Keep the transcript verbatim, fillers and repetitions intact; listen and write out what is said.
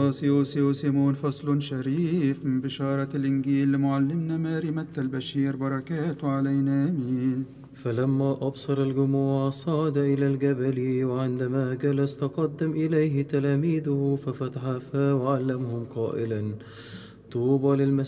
أوستاسيوس يوسيمون فصل شريف من بشارة الإنجيل لمعلمنا ماري متى البشير بركاته علينا آمين. فلما أبصر الجموع صعد إلى الجبل، وعندما جلس تقدم إليه تلاميذه ففتح فاه وعلمهم قائلا: طوبى للمسيح